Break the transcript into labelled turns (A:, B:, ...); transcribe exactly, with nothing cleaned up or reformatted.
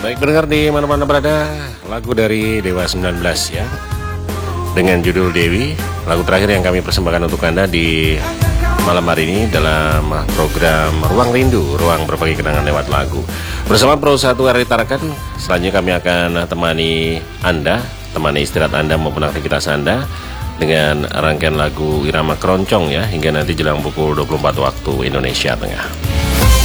A: Baik pendengar di mana-mana berada, lagu dari Dewa sembilan belas ya, dengan judul Dewi. Lagu terakhir yang kami persembahkan untuk Anda di malam hari ini dalam program Ruang Rindu, ruang berbagi kenangan lewat lagu. Bersama Pro satu R D Tarakan, selanjutnya kami akan temani Anda, temani istirahat Anda maupun aktivitas Anda dengan rangkaian lagu irama keroncong ya, hingga nanti jelang pukul dua puluh empat waktu Indonesia Tengah.